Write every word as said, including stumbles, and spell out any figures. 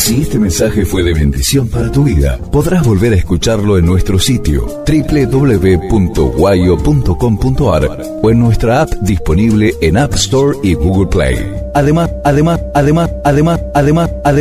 Si este mensaje fue de bendición para tu vida, podrás volver a escucharlo en nuestro sitio doble u doble u doble u punto guayo punto com punto ar o en nuestra app disponible en App Store y Google Play. Además, además, además, además, además, además